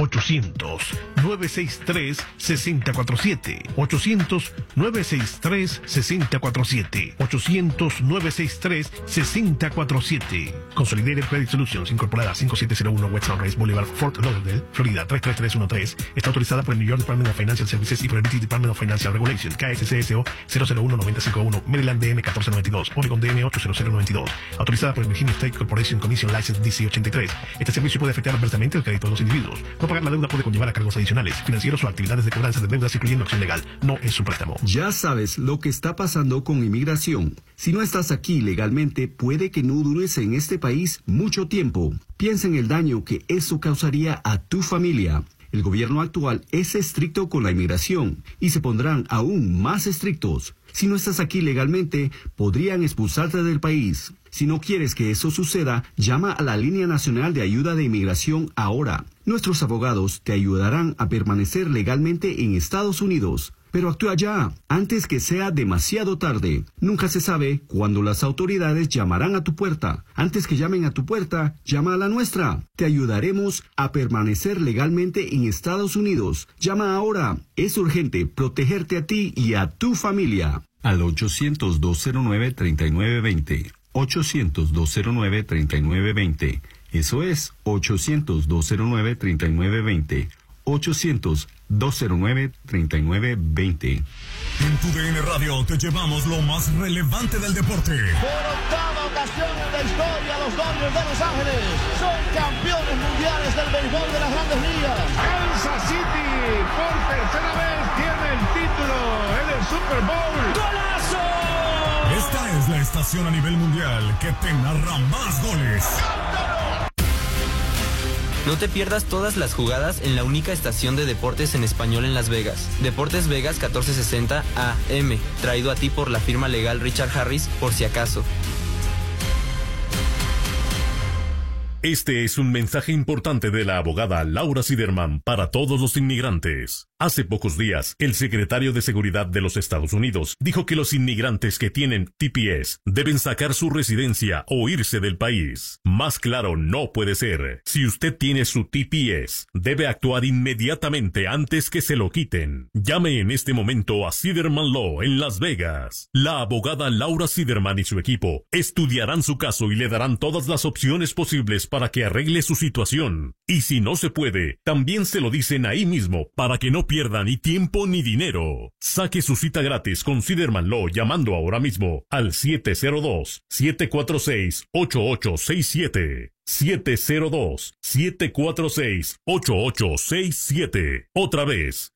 800-963-6047. 800-963-6047. 800-963-6047. Consolidated Credit Solutions, incorporada 5701 West Sunrise Boulevard, Fort Lauderdale, Florida 33313. Está autorizada por el New York Department of Financial Services y por el British Department of Financial Regulation. KSCSO 001-951. Maryland DM 1492. Oregon DM 80092. Autorizada por el Virginia State Corporation Commission License DC 83. Este servicio puede afectar adversamente el crédito de los individuos. No pagar la deuda puede conllevar a cargos adicionales, financieros o actividades de cobranza de deudas, incluyendo acción legal. No es un préstamo. Ya sabes lo que está pasando con inmigración. Si no estás aquí legalmente, puede que no dures en este país mucho tiempo. Piensa en el daño que eso causaría a tu familia. El gobierno actual es estricto con la inmigración y se pondrán aún más estrictos. Si no estás aquí legalmente, podrían expulsarte del país. Si no quieres que eso suceda, llama a la Línea Nacional de Ayuda de Inmigración ahora. Nuestros abogados te ayudarán a permanecer legalmente en Estados Unidos. Pero actúa ya, antes que sea demasiado tarde. Nunca se sabe cuándo las autoridades llamarán a tu puerta. Antes que llamen a tu puerta, llama a la nuestra. Te ayudaremos a permanecer legalmente en Estados Unidos. Llama ahora. Es urgente protegerte a ti y a tu familia. Al 800-209-3920. 800-209-3920. Eso es 800-209-3920. 800-209-3920. En tu DN Radio te llevamos lo más relevante del deporte. Por octava ocasión en la historia, los Dodgers de Los Ángeles son campeones mundiales del béisbol de las Grandes Ligas. Kansas City por tercera vez tiene el título en el Super Bowl. ¡Golazo! Esta es la estación a nivel mundial que te narra más goles. No te pierdas todas las jugadas en la única estación de deportes en español en Las Vegas. Deportes Vegas 1460 AM, traído a ti por la firma legal Richard Harris, por si acaso. Este es un mensaje importante de la abogada Laura Siderman para todos los inmigrantes. Hace pocos días, el secretario de Seguridad de los Estados Unidos dijo que los inmigrantes que tienen TPS deben sacar su residencia o irse del país. Más claro no puede ser. Si usted tiene su TPS, debe actuar inmediatamente antes que se lo quiten. Llame en este momento a Siderman Law en Las Vegas. La abogada Laura Siderman y su equipo estudiarán su caso y le darán todas las opciones posibles para que arregle su situación. Y si no se puede, también se lo dicen ahí mismo para que no pierda ni tiempo ni dinero. Saque su cita gratis con Siderman Law llamando ahora mismo al 702-746-8867. 702-746-8867. Otra vez,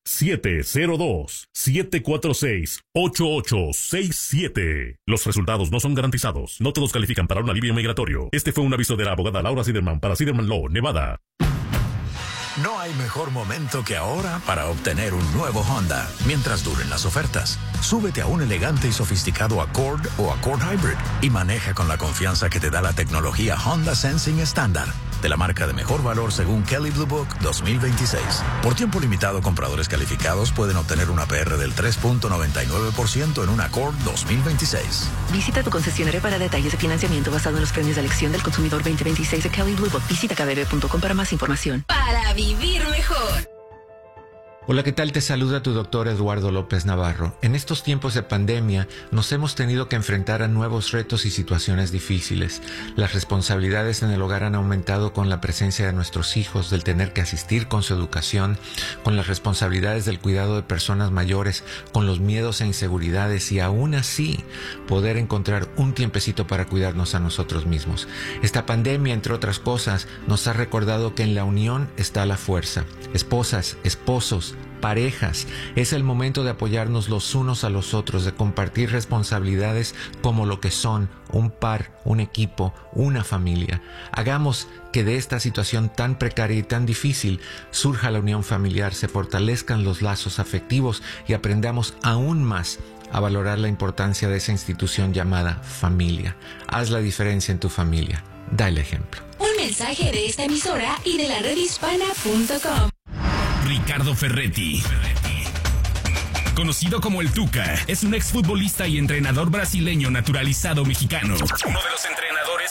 702-746-8867. Los resultados no son garantizados. No todos califican para un alivio migratorio. Este fue un aviso de la abogada Laura Siderman para Siderman Law, Nevada. No hay mejor momento que ahora para obtener un nuevo Honda, mientras duren las ofertas. Súbete a un elegante y sofisticado Accord o Accord Hybrid y maneja con la confianza que te da la tecnología Honda Sensing estándar, de la marca de mejor valor según Kelley Blue Book 2026. Por tiempo limitado, compradores calificados pueden obtener una APR del 3.99% en un Accord 2026. Visita tu concesionario para detalles de financiamiento basado en los premios de elección del consumidor 2026 de Kelley Blue Book. Visita kbb.com para más información. Para vivir mejor. Hola, ¿qué tal? Te saluda tu doctor Eduardo López Navarro. En estos tiempos de pandemia nos hemos tenido que enfrentar a nuevos retos y situaciones difíciles. Las responsabilidades en el hogar han aumentado con la presencia de nuestros hijos, del tener que asistir con su educación, con las responsabilidades del cuidado de personas mayores, con los miedos e inseguridades y aún así poder encontrar un tiempecito para cuidarnos a nosotros mismos. Esta pandemia, entre otras cosas, nos ha recordado que en la unión está la fuerza. Esposas, esposos, parejas, es el momento de apoyarnos los unos a los otros, de compartir responsabilidades como lo que son un par, un equipo, una familia. Hagamos que de esta situación tan precaria y tan difícil surja la unión familiar, se fortalezcan los lazos afectivos y aprendamos aún más a valorar la importancia de esa institución llamada familia. Haz la diferencia en tu familia. Da el ejemplo. Un mensaje de esta emisora y de la redhispana.com. Ricardo Ferretti, conocido como el Tuca, es un exfutbolista y entrenador brasileño naturalizado mexicano. Uno de los entrenadores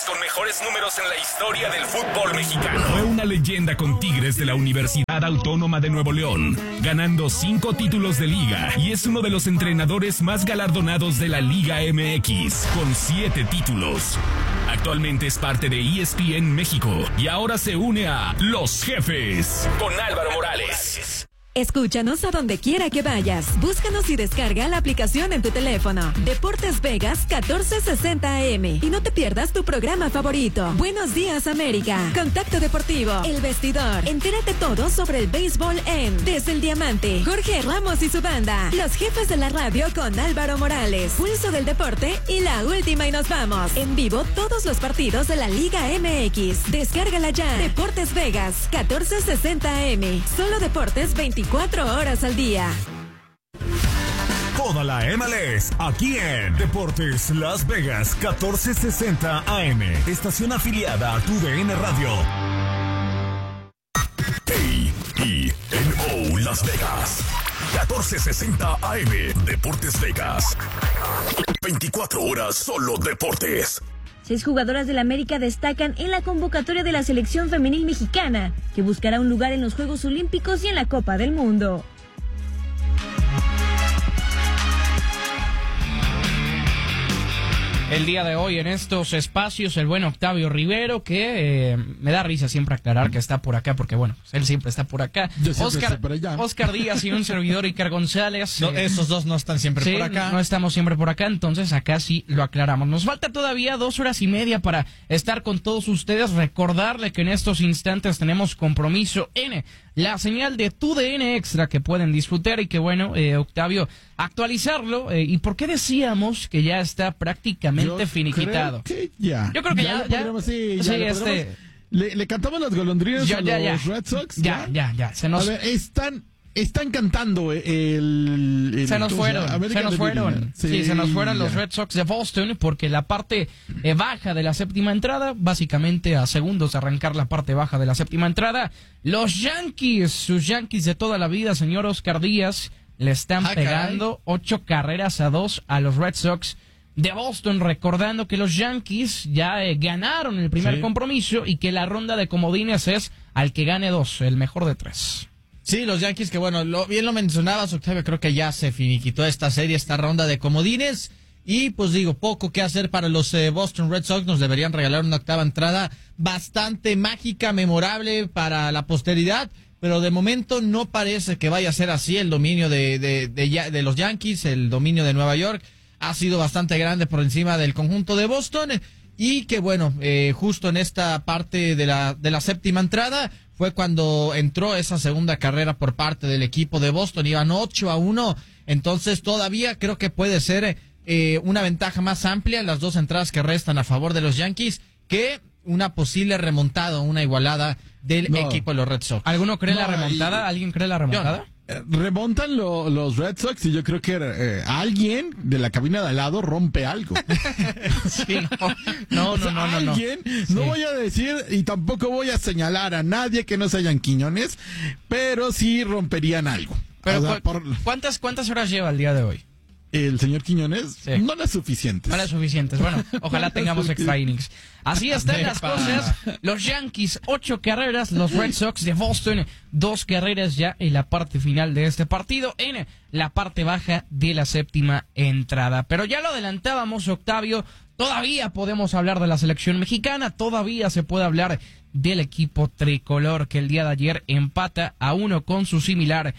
con mejores números en la historia del fútbol mexicano. Fue una leyenda con Tigres de la Universidad Autónoma de Nuevo León, ganando 5 títulos de liga y es uno de los entrenadores más galardonados de la Liga MX, con 7 títulos. Actualmente es parte de ESPN México y ahora se une a Los Jefes con Álvaro Morales. Escúchanos a donde quiera que vayas. Búscanos y descarga la aplicación en tu teléfono. Deportes Vegas 1460 AM. Y no te pierdas tu programa favorito. Buenos días, América. Contacto Deportivo. El Vestidor. Entérate todo sobre el béisbol en Desde el Diamante. Jorge Ramos y su banda. Los Jefes de la Radio con Álvaro Morales. Pulso del Deporte y la última y nos vamos. En vivo todos los partidos de la Liga MX. Descárgala ya. Deportes Vegas 1460 AM. Solo deportes 24 horas al día. Toda la MLS aquí en Deportes Las Vegas 1460 AM. Estación afiliada a TUDN Radio. KENO Las Vegas 1460 AM. Deportes Vegas. 24 horas solo deportes. 6 jugadoras del América destacan en la convocatoria de la selección femenil mexicana, que buscará un lugar en los Juegos Olímpicos y en la Copa del Mundo. El día de hoy en estos espacios el buen Octavio Rivero, que me da risa siempre aclarar que está por acá, porque bueno, él siempre está por acá. Oscar Díaz y un servidor Iker González. No, esos dos no están siempre por acá. No estamos siempre por acá, entonces acá sí lo aclaramos. Nos falta todavía 2 horas y media para estar con todos ustedes. Recordarle que en estos instantes tenemos compromiso en la señal de TUDN Extra que pueden disfrutar y que bueno, Octavio, actualizarlo. ¿Y por qué decíamos que ya está prácticamente finiquitado? Yo creo que ya. Le cantamos las golondrinas a los Red Sox. Ya. Se nos... A ver, están cantando se nos fueron. Sí, se nos fueron los Red Sox de Boston porque la parte baja de la séptima entrada, básicamente a segundos de arrancar la parte baja de la séptima entrada, los Yankees, sus Yankees de toda la vida, señor Oscar Díaz, le están pegando 8 carreras a 2 a los Red Sox de Boston, recordando que los Yankees ya ganaron el primer compromiso y que la ronda de comodines es al que gane 2, el mejor de 3. Sí, los Yankees que bueno, bien lo mencionabas, Octavio, creo que ya se finiquitó esta serie, esta ronda de comodines. Y pues digo, poco que hacer para los Boston Red Sox. Nos deberían regalar una octava entrada bastante mágica, memorable para la posteridad. Pero de momento no parece que vaya a ser así. El dominio de los Yankees, el dominio de Nueva York, ha sido bastante grande por encima del conjunto de Boston. Y que bueno, justo en esta parte de la séptima entrada fue cuando entró esa segunda carrera por parte del equipo de Boston. Iban 8-1, entonces todavía creo que puede ser una ventaja más amplia en las 2 entradas que restan a favor de los Yankees que una posible remontada, una igualada del equipo de los Red Sox. ¿Alguno cree la remontada? ¿Alguien cree la remontada? Remontan los Red Sox y yo creo que alguien de la cabina de al lado rompe algo. Sí, no. Alguien, no voy a decir y tampoco voy a señalar a nadie que no sean Quiñones, pero sí romperían algo. Pero ¿cuántas horas lleva el día de hoy? El señor Quiñones, no las suficientes. No las suficientes. Bueno, ojalá tengamos extra innings. Así están las cosas. Los Yankees, 8 carreras. Los Red Sox de Boston, 2 carreras ya en la parte final de este partido, en la parte baja de la séptima entrada. Pero ya lo adelantábamos, Octavio. Todavía podemos hablar de la selección mexicana. Todavía se puede hablar del equipo tricolor que el día de ayer empata a 1 con su similar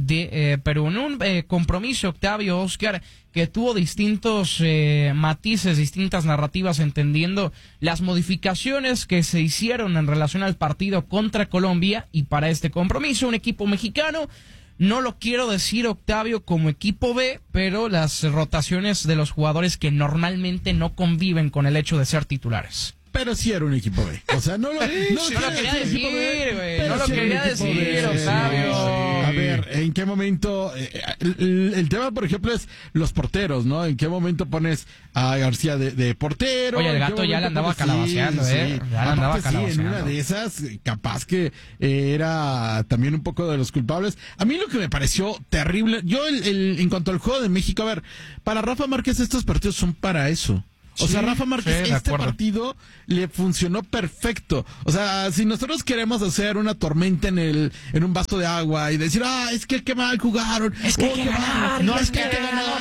de Perú, en un compromiso, Octavio, Oscar, que tuvo distintos matices, distintas narrativas, entendiendo las modificaciones que se hicieron en relación al partido contra Colombia y para este compromiso, un equipo mexicano, no lo quiero decir, Octavio, como equipo B, pero las rotaciones de los jugadores que normalmente no conviven con el hecho de ser titulares. Pero sí era un equipo B. O sea, no lo quería decir, güey. No lo quería decir, Octavio. A ver, ¿en qué momento? El tema, por ejemplo, es los porteros, ¿no? ¿En qué momento pones a García de portero? Oye, el gato ya le andaba calabaceando, Ya le andaba calabaceando. Sí, en una de esas, capaz que era también un poco de los culpables. A mí lo que me pareció terrible, en cuanto al juego de México, a ver, para Rafa Márquez estos partidos son para eso. O sea, Rafa Márquez, este partido le funcionó perfecto. O sea, si nosotros queremos hacer una tormenta en un vaso de agua y decir, es que qué mal jugaron. Es que hay que ganar. No, es que hay que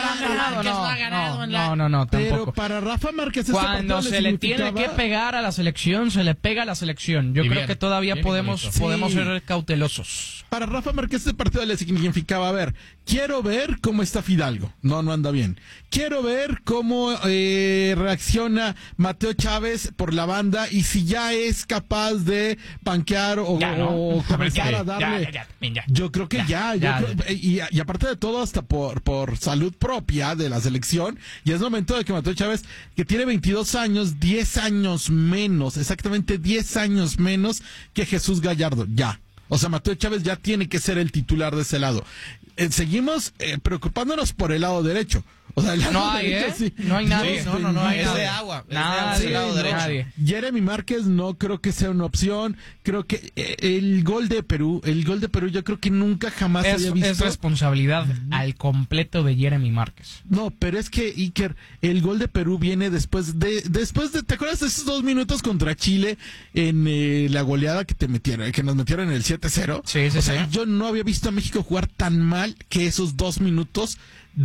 ganar. No, pero tampoco. Para Rafa Márquez, cuando se le tiene que pegar a la selección, se le pega a la selección. Yo creo que todavía podemos ser cautelosos. Para Rafa Márquez, este partido le significaba, a ver, quiero ver cómo está Fidalgo. No anda bien. Quiero ver cómo reacciona Mateo Chávez por la banda y si ya es capaz de panquear o comenzar a darle. Yo creo que y aparte de todo, hasta por salud propia de la selección, ya es momento de que Mateo Chávez, que tiene 22 años, 10 años menos, exactamente 10 años menos que Jesús Gallardo, ya. O sea, Mateo Chávez ya tiene que ser el titular de ese lado. Seguimos preocupándonos por el lado derecho. O sea, el lado derecho, sí. No hay nadie. No hay. Es de agua. Nadie. Nadie. Jeremy Márquez no creo que sea una opción. Creo que el gol de Perú yo creo que nunca jamás había visto. Es responsabilidad al completo de Jeremy Márquez. No, pero es que, Iker, el gol de Perú viene después de ¿te acuerdas de esos 2 minutos contra Chile en la goleada que nos metieron en el 7-0? Sí. Yo no había visto a México jugar tan mal que esos 2 minutos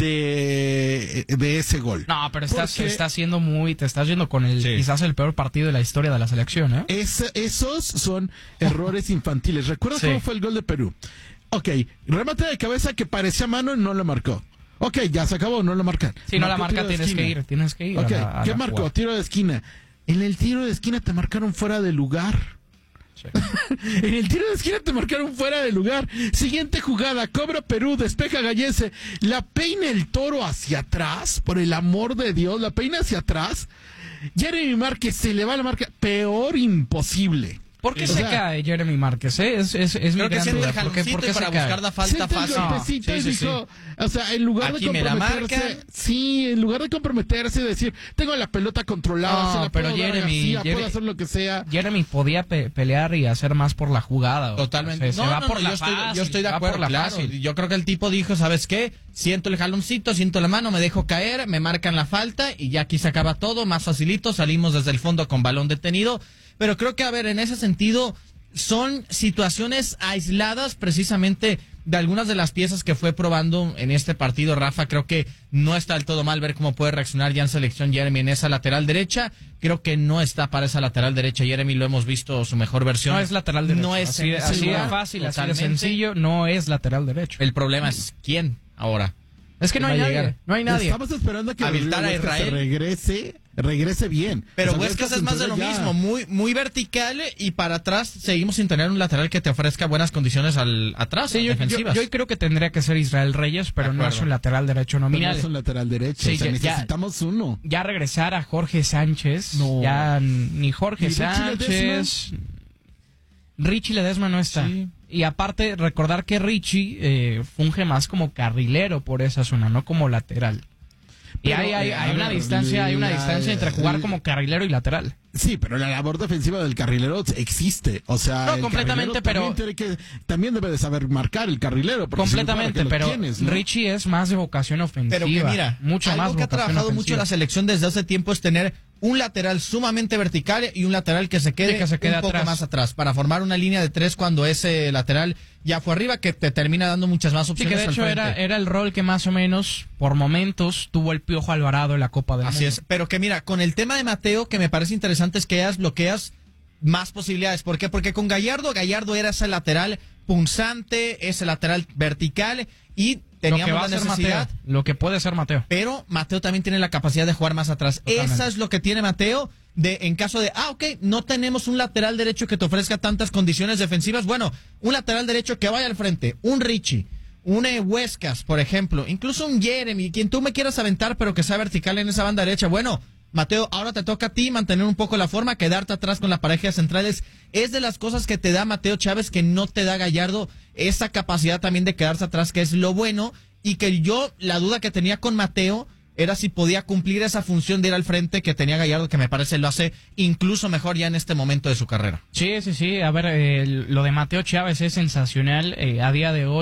de ese gol. No, pero te estás yendo con quizás el peor partido de la historia de la selección, ¿eh? Esos son errores infantiles. ¿Recuerdas cómo fue el gol de Perú? Ok, remate de cabeza que parecía mano y no lo marcó. Ok, ya se acabó, no lo marcan. Si no la marca, tienes que ir. Ok, ¿qué marcó? Jugada. Tiro de esquina. En el tiro de esquina te marcaron fuera de lugar. En el tiro de esquina te marcaron fuera de lugar. Siguiente jugada, cobra Perú, despeja Gallese, la peina el Toro hacia atrás, por el amor de Dios, la peina hacia atrás. Jeremy Márquez se le va la marca, peor imposible. ¿Por qué se cae Jeremy Márquez? Es mi gran duda. ¿Por qué para buscar la falta fácil? Dijo, o sea, en lugar de comprometerse, decir, tengo la pelota controlada, pero Jeremy puedo hacer lo que sea. Jeremy podía pelear y hacer más por la jugada. Totalmente. Yo estoy de acuerdo, claro. Yo creo que el tipo dijo, ¿sabes qué? Siento el jaloncito, siento la mano, me dejo caer, me marcan la falta y ya aquí se acaba todo, más facilito, salimos desde el fondo con balón detenido. Pero creo que, a ver, en ese sentido, son situaciones aisladas precisamente de algunas de las piezas que fue probando en este partido. Rafa, creo que no está del todo mal ver cómo puede reaccionar ya en selección Jeremy en esa lateral derecha. Creo que no está para esa lateral derecha. Jeremy lo hemos visto su mejor versión. No es lateral derecho. No es así de fácil, así de sencillo, no es lateral derecho. El problema es quién ahora. Es que no hay nadie. Estamos esperando a que Israel regrese bien. Pero Huescas es más de lo mismo, muy vertical y para atrás seguimos sin tener un lateral que te ofrezca buenas condiciones atrás, defensivas. Yo creo que tendría que ser Israel Reyes, pero no es un lateral derecho nominal. No es un lateral derecho, necesitamos uno. Ya regresar a Jorge Sánchez, ya ni Jorge Sánchez, Richie Ledesma no está. Sí. Y aparte, recordar que Richie funge más como carrilero por esa zona, no como lateral. Y hay una distancia entre jugar como carrilero y lateral. Sí, pero la labor defensiva del carrilero existe. O sea, no, completamente, pero también debe de saber marcar el carrilero. Completamente, pero tienes, ¿no? Richie es más de vocación ofensiva. Pero que mira, algo que ha trabajado mucho la selección desde hace tiempo es tener un lateral sumamente vertical y un lateral que se quede un poco más atrás para formar una línea de 3 cuando ese lateral ya fue arriba, que te termina dando muchas más opciones. Sí, que de hecho era el rol que más o menos por momentos tuvo el Piojo Alvarado en la Copa del Mundo. Así es, pero que mira, con el tema de Mateo, que me parece interesante es que bloqueas más posibilidades. ¿Por qué? Porque con Gallardo era ese lateral punzante, ese lateral vertical y teníamos la necesidad. Lo que puede ser Mateo. Pero Mateo también tiene la capacidad de jugar más atrás. Totalmente. Esa es lo que tiene Mateo en caso de, no tenemos un lateral derecho que te ofrezca tantas condiciones defensivas. Bueno, un lateral derecho que vaya al frente, un Richie, un Huescas, por ejemplo, incluso un Jeremy, quien tú me quieras aventar, pero que sea vertical en esa banda derecha. Bueno, Mateo, ahora te toca a ti mantener un poco la forma, quedarte atrás con la pareja centrales. Es de las cosas que te da Mateo Chávez que no te da Gallardo, esa capacidad también de quedarse atrás, que es lo bueno, y que la duda que tenía con Mateo era si podía cumplir esa función de ir al frente que tenía Gallardo, que me parece lo hace incluso mejor ya en este momento de su carrera. Sí. A ver, lo de Mateo Chávez es sensacional. A día de hoy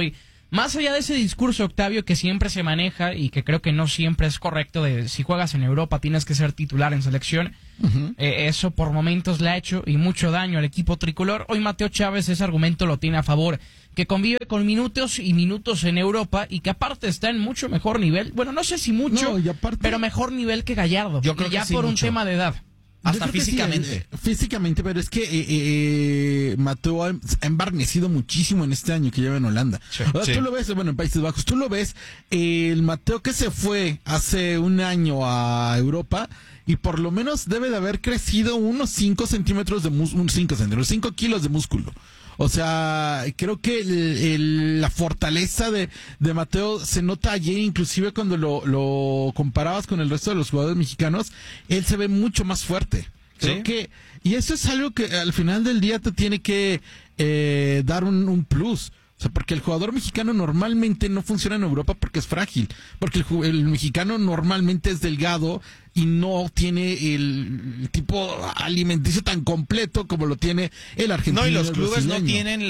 más allá de ese discurso, Octavio, que siempre se maneja y que creo que no siempre es correcto, de si juegas en Europa tienes que ser titular en selección, eso por momentos le ha hecho y mucho daño al equipo tricolor. Hoy Mateo Chávez ese argumento lo tiene a favor, que convive con minutos y minutos en Europa y que aparte está en mucho mejor nivel, bueno, no sé si mucho, pero mejor nivel que Gallardo. Yo creo y ya que sí, por mucho. un tema de edad. Hasta físicamente. Físicamente, pero es que Mateo ha embarnecido muchísimo en este año que lleva en Holanda. O sea, tú lo ves, bueno, en Países Bajos, tú lo ves, el Mateo que se fue hace un año a Europa y por lo menos debe de haber crecido unos 5 centímetros de músculo, 5 kilos de músculo. O sea, creo que la fortaleza de Mateo se nota ayer, inclusive cuando lo comparabas con el resto de los jugadores mexicanos, él se ve mucho más fuerte. Creo que, y eso es algo que al final del día te tiene que dar un plus. O sea, porque el jugador mexicano normalmente no funciona en Europa porque es frágil. Porque el mexicano normalmente es delgado y no tiene el tipo alimenticio tan completo como lo tiene el argentino. No, y los clubes brasileño. no tienen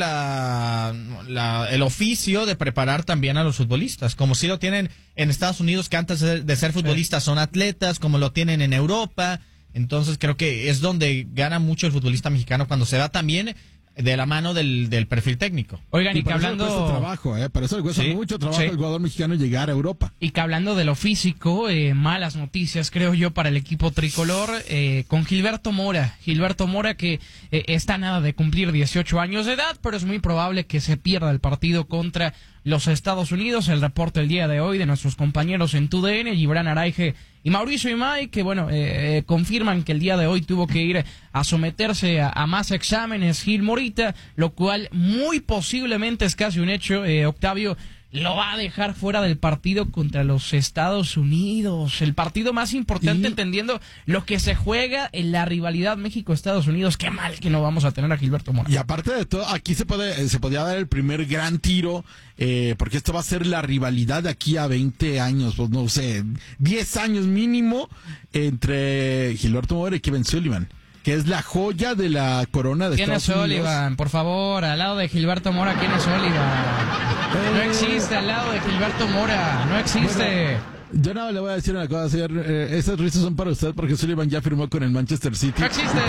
el oficio de preparar también a los futbolistas, como si lo tienen en Estados Unidos, que antes de ser futbolistas son atletas, como lo tienen en Europa. Entonces creo que es donde gana mucho el futbolista mexicano, cuando se va también de la mano del perfil técnico. Oigan, y que hablando... Eso le cuesta trabajo, para eso le cuesta mucho trabajo al jugador mexicano llegar a Europa. Y que hablando de lo físico, malas noticias, creo yo, para el equipo tricolor, con Gilberto Mora. Gilberto Mora que está a nada de cumplir 18 años de edad, pero es muy probable que se pierda el partido contra los Estados Unidos. El reporte el día de hoy de nuestros compañeros en TUDN, Gibran Araige y Mauricio Imay, que bueno, confirman que el día de hoy tuvo que ir a someterse a más exámenes Gil Morita, lo cual muy posiblemente es casi un hecho, Octavio, lo va a dejar fuera del partido contra los Estados Unidos, el partido más importante, entendiendo lo que se juega en la rivalidad México-Estados Unidos. Qué mal que no vamos a tener a Gilberto Mora. Y aparte de todo, aquí se podía dar el primer gran tiro, porque esto va a ser la rivalidad de aquí a 20 años, pues no sé, 10 años mínimo, entre Gilberto Mora y Kevin Sullivan, que es la joya de la corona de Estados Unidos. ¿Quién es Sullivan? Por favor, al lado de Gilberto Mora, ¿quién es Sullivan? No existe al lado de Gilberto Mora, no existe. Bueno, yo nada le voy a decir una cosa, señor, esas risas son para usted porque Sullivan ya firmó con el Manchester City. No existe.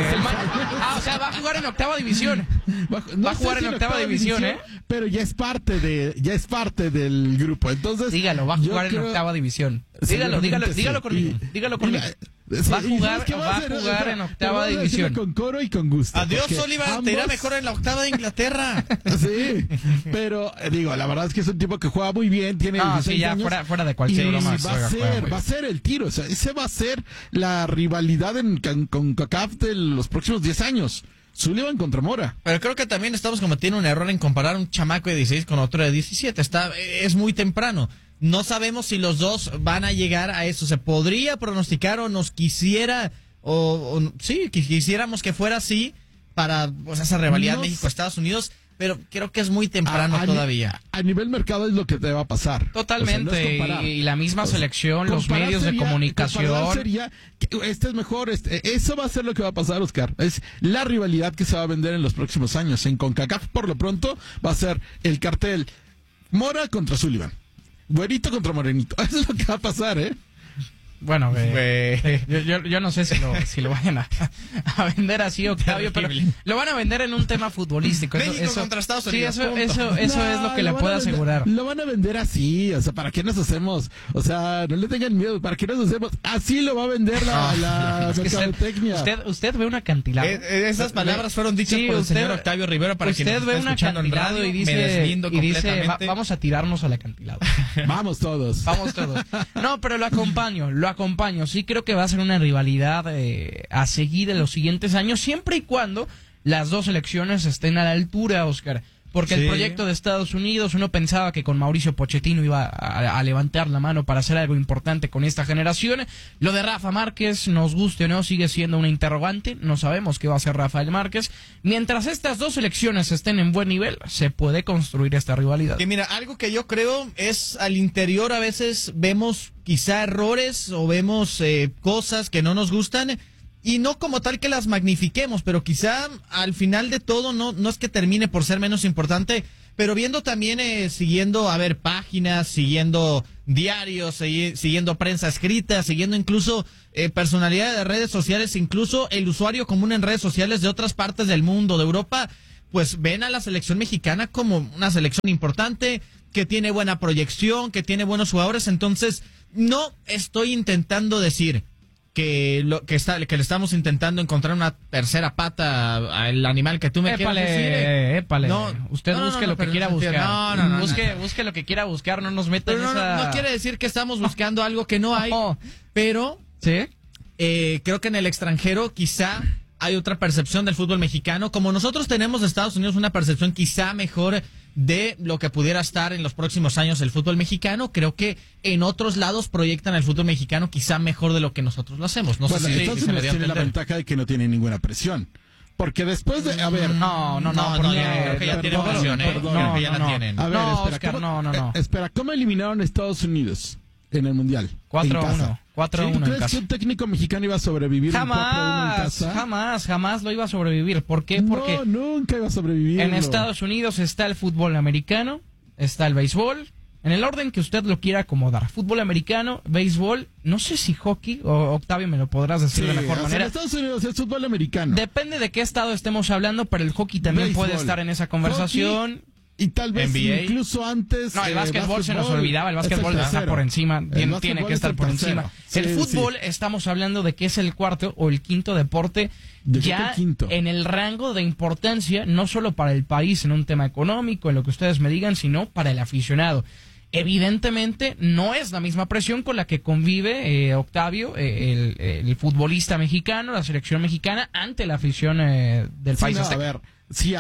O sea, va a jugar en octava división. Va a jugar en octava división, pero ya es parte del grupo. Entonces, dígalo, va a jugar en octava división. Dígalo conmigo. Va a jugar en octava división. Con coro y con gusto. Adiós, Sullivan, te irá mejor en la octava de Inglaterra. Sí, pero digo, la verdad es que es un tipo que juega muy bien, tiene 16 años. Fuera de cualquier broma. Va a ser el tiro, o sea, ese va a ser la rivalidad con CONCACAF de los próximos 10 años. Sullivan contra Mora. Pero creo que también estamos cometiendo un error en comparar un chamaco de 16 con otro de 17. Es muy temprano. No sabemos si los dos van a llegar a eso. Se podría pronosticar o nos quisiera, sí, quisiéramos que fuera así para esa rivalidad México-Estados Unidos, pero creo que es muy temprano todavía. A nivel mercado es lo que te va a pasar. Totalmente, o sea, no y la misma selección, los medios de comunicación. Sería, este es mejor, eso va a ser lo que va a pasar, Oscar. Es la rivalidad que se va a vender en los próximos años. En CONCACAF, por lo pronto, va a ser el cartel Mora contra Sullivan. Güerito contra morenito. Eso es lo que va a pasar, Bueno, yo no sé si lo vayan a vender así, Octavio, pero lo van a vender en un tema futbolístico. México contra Estados Unidos. Sí, eso es lo que le puedo asegurar. Lo van a vender así, o sea, ¿para qué nos hacemos? O sea, no le tengan miedo, ¿para qué nos hacemos? Así lo va a vender la mercadotecnia. Usted ve un acantilado. Esas palabras fueron dichas por el señor Octavio Rivera para que usted ve un acantilado y dice vamos a tirarnos al acantilado. Vamos todos. No, pero lo acompaño. Sí creo que va a ser una rivalidad a seguir en los siguientes años, siempre y cuando las dos selecciones estén a la altura, Oscar. Porque el proyecto de Estados Unidos, uno pensaba que con Mauricio Pochettino iba a levantar la mano para hacer algo importante con esta generación. Lo de Rafa Márquez, nos guste o no, sigue siendo una interrogante. No sabemos qué va a hacer Rafael Márquez. Mientras estas dos selecciones estén en buen nivel, se puede construir esta rivalidad. Que mira, algo que yo creo es al interior a veces vemos quizá errores o vemos cosas que no nos gustan. Y no como tal que las magnifiquemos, pero quizá al final de todo no es que termine por ser menos importante, pero viendo también, siguiendo, páginas, siguiendo diarios, siguiendo prensa escrita, siguiendo incluso personalidades de redes sociales, incluso el usuario común en redes sociales de otras partes del mundo, de Europa, pues ven a la selección mexicana como una selección importante, que tiene buena proyección, que tiene buenos jugadores. Entonces, no estoy intentando decir que le estamos intentando encontrar una tercera pata al animal que tú me quieres decir. Épale. No, usted busque lo que quiera buscar. No. Busque lo que quiera buscar, no nos meta en esa... No quiere decir que estamos buscando algo que no hay, pero ¿sí? Creo que en el extranjero quizá hay otra percepción del fútbol mexicano. Como nosotros tenemos de Estados Unidos una percepción quizá mejor de lo que pudiera estar en los próximos años el fútbol mexicano, creo que en otros lados proyectan el fútbol mexicano quizá mejor de lo que nosotros lo hacemos. No sé si Estados Unidos tiene la ventaja de que no tiene ninguna presión. Porque después de... A ver... No, creo que ya tienen presión, creo que ya la tienen. A ver, espera, ¿cómo eliminaron a Estados Unidos en el Mundial? 4-1. 4-1 ¿Tú crees que un técnico mexicano iba a sobrevivir un 4-1 en casa? Jamás lo iba a sobrevivir. ¿Por qué? Porque nunca iba a sobrevivir. En Estados Unidos está el fútbol americano, está el béisbol, en el orden que usted lo quiera acomodar. Fútbol americano, béisbol, no sé si hockey, o Octavio me lo podrás decir de mejor manera. En Estados Unidos es fútbol americano. Depende de qué estado estemos hablando, pero el hockey también puede estar en esa conversación. Hockey, y tal vez NBA. Incluso antes... No, el básquetbol se nos olvidaba, el básquetbol está por encima, tiene que estar por encima. El fútbol estamos hablando de que es el cuarto o el quinto deporte ya en el rango de importancia, no solo para el país en un tema económico, en lo que ustedes me digan, sino para el aficionado. Evidentemente no es la misma presión con la que convive Octavio, el futbolista mexicano, la selección mexicana, ante la afición del país azteca. A ver, si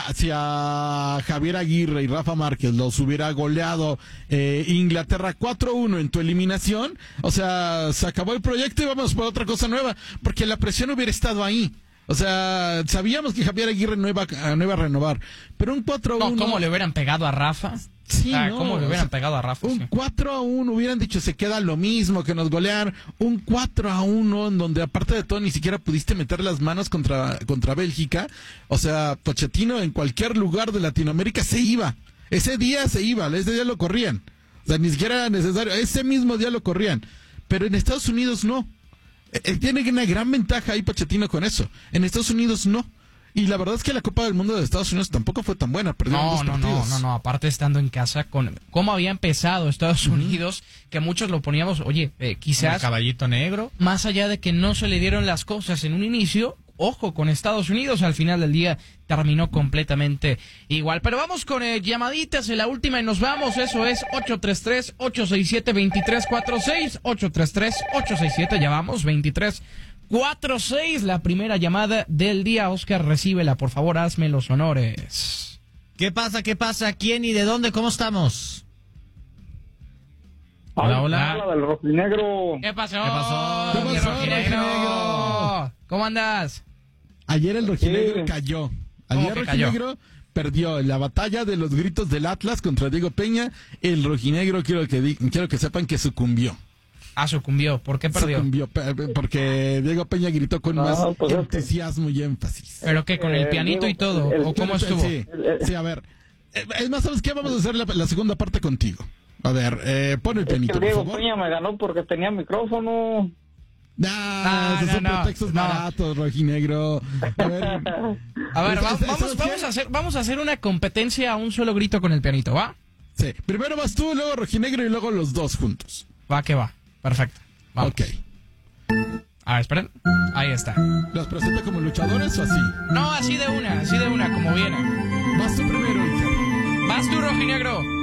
a Javier Aguirre y Rafa Márquez los hubiera goleado Inglaterra 4-1 en tu eliminación, o sea, se acabó el proyecto y vamos por otra cosa nueva, porque la presión hubiera estado ahí. O sea, sabíamos que Javier Aguirre no iba a renovar, pero un 4-1... No, ¿cómo le hubieran pegado a Rafa? Sí, ¿cómo le hubieran pegado a Rafa? Un 4-1, hubieran dicho, se queda lo mismo, que nos golean. Un 4-1, en donde aparte de todo ni siquiera pudiste meter las manos contra Bélgica. O sea, Pochettino en cualquier lugar de Latinoamérica se iba. Ese día lo corrían. O sea, ni siquiera era necesario, ese mismo día lo corrían. Pero en Estados Unidos no. Él tiene una gran ventaja ahí Pochettino con eso. En Estados Unidos no. Y la verdad es que la Copa del Mundo de Estados Unidos tampoco fue tan buena. No, aparte estando en casa con cómo había empezado Estados Unidos, que muchos lo poníamos, quizás... El caballito negro. Más allá de que no se le dieron las cosas en un inicio, ojo con Estados Unidos, al final del día terminó completamente igual. Pero vamos con llamaditas en la última y nos vamos. Eso es 833-867-2346. 833-867, ya vamos, 2346, la primera llamada del día. Oscar, recíbela, por favor, hazme los honores. ¿Qué pasa? ¿Quién y de dónde? ¿Cómo estamos? Hola. Del Rojinegro. ¿Qué pasó, Rojinegro? ¿Cómo andas? Ayer el Rojinegro cayó. Ayer el Rojinegro perdió la batalla de los gritos del Atlas contra Diego Peña. El Rojinegro, quiero que sepan que sucumbió. Sucumbió. ¿Por qué perdió? Sucumbió porque Diego Peña gritó con más entusiasmo y énfasis. ¿Pero qué? ¿Con el pianito y todo? ¿O cómo estuvo? Sí, a ver. Es más, ¿sabes qué? Vamos a hacer la segunda parte contigo. A ver, pon el pianito, por favor. Diego Peña me ganó porque tenía micrófono. Esos son pretextos baratos, Rojinegro. A ver, vamos a hacer una competencia a un solo grito con el pianito, ¿va? Sí. Primero vas tú, luego Rojinegro y luego los dos juntos. Va que va. Perfecto. Vamos. Ok. A ver, esperen. Ahí está. ¿Los presenta como luchadores o así? No, así de una, como viene. Vas tú primero, Iker. Vas tú, Rojinegro.